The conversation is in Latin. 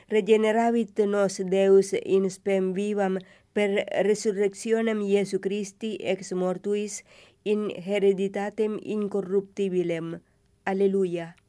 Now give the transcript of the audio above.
regeneravit nos Deus in spem vivam per resurrectionem Iesu Christi ex mortuis in hereditatem incorruptibilem. Alleluia.